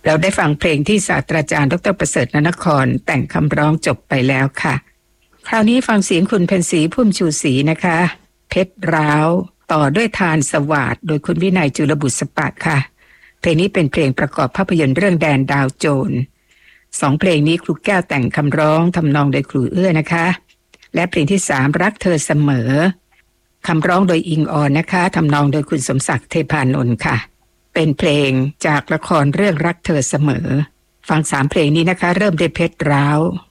เราได้ฟังเพลงที่ศาสตราจารย์ดร.ประเสริฐ นครแต่งคำร้องจบไปแล้วค่ะคราวนี้ฟังเสียงคุณเพ็ญศรีพุ่มชูศรีนะคะเพชรร้าวต่อด้วยทานสวาทโดยคุณวินัยจุลบุษปะค่ะเพลงนี้เป็นเพลงประกอบภาพยนตร์เรื่องแดนดาวโจร2เพลงนี้ครูแก้วแต่งคำร้องทำนองโดยครูเอื้อนะคะและเพลงที่3รักเธอเสมอคำร้องโดยอิงออนนะคะทำนองโดยคุณสมศักดิ์เทพานนท์ค่ะเป็นเพลงจากละครเรื่องรักเธอเสมอฟัง3เพลงนี้นะคะเริ่มด้วยเพชรร้าว